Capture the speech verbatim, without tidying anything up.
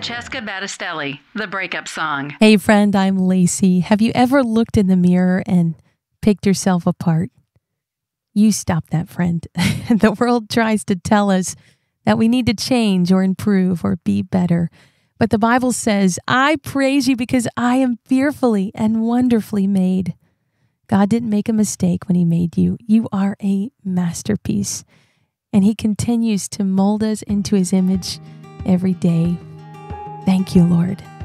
Francesca Battistelli, The Breakup Song. Hey friend, I'm Lacey. Have you ever looked in the mirror and picked yourself apart? You stop that, friend. The world tries to tell us that we need to change or improve or be better. But the Bible says, I praise you because I am fearfully and wonderfully made. God didn't make a mistake when he made you. You are a masterpiece. And he continues to mold us into his image every day. Thank you, Lord.